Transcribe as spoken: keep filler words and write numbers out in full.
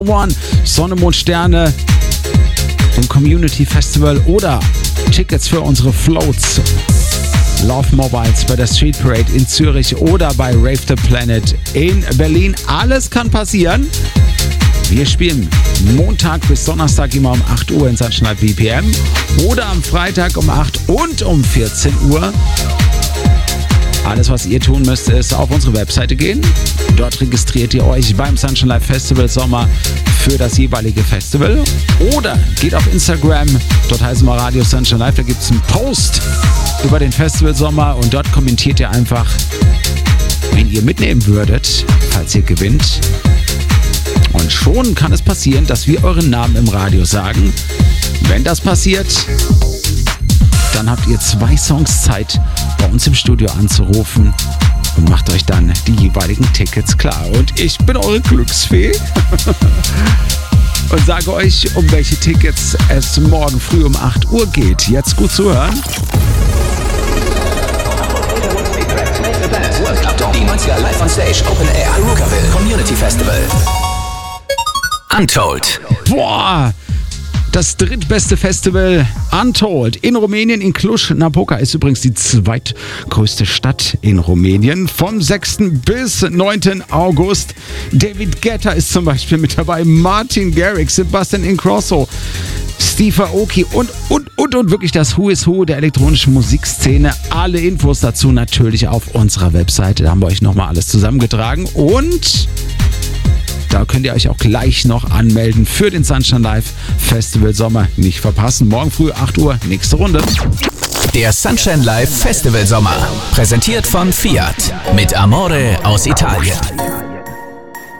One, Sonne, Mond, Sterne, dem Community Festival oder Tickets für unsere Floats. Love Mobiles bei der Street Parade in Zürich oder bei Rave the Planet in Berlin. Alles kann passieren. Wir spielen Montag bis Donnerstag immer um acht Uhr in Sunshine Live V P M oder am Freitag um acht und um vierzehn Uhr. Alles, was ihr tun müsst, ist auf unsere Webseite gehen. Dort registriert ihr euch beim Sunshine Live Festival Sommer für das jeweilige Festival. Oder geht auf Instagram, dort heißen wir Radio Sunshine Live, da gibt es einen Post über den Festival Sommer und dort kommentiert ihr einfach, wen ihr mitnehmen würdet, falls ihr gewinnt. Und schon kann es passieren, dass wir euren Namen im Radio sagen. Wenn das passiert, dann habt ihr zwei Songs Zeit, bei uns im Studio anzurufen und macht euch dann die jeweiligen Tickets klar. Und ich bin eure Glücksfee und sage euch, um welche Tickets es morgen früh um acht Uhr geht. Jetzt gut zuhören. Die neunziger Live on Stage Open Air Rukerville Community Festival. Untold. Boah! Das drittbeste Festival Untold in Rumänien, in Cluj-Napoca, ist übrigens die zweitgrößte Stadt in Rumänien. Vom sechsten bis neunten August. David Guetta ist zum Beispiel mit dabei, Martin Garrix, Sebastian Ingrosso, Steve Aoki und, und, und, und wirklich das Who is Who der elektronischen Musikszene. Alle Infos dazu natürlich auf unserer Webseite. Da haben wir euch nochmal alles zusammengetragen und da könnt ihr euch auch gleich noch anmelden für den Sunshine Live Festival Sommer. Nicht verpassen. Morgen früh acht Uhr, nächste Runde. Der Sunshine Live Festival Sommer. Präsentiert von Fiat. Mit Amore aus Italien.